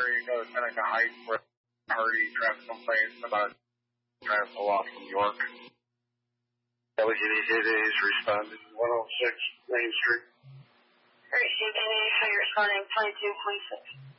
You know, Seneca Heights, where Hardy traffic complaints about trying to pull off from York. WCBC is responding 106 Main Street. Great, CBD, so you're responding 2226.